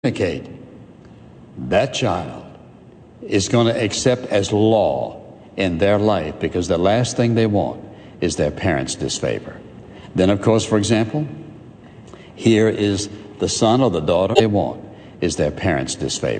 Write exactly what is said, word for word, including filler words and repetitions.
communicate, that child is going to accept as law in their life, because the last thing they want is their parents' disfavor. Then, of course, for example, here is the son or the daughter they want is their parents' disfavor.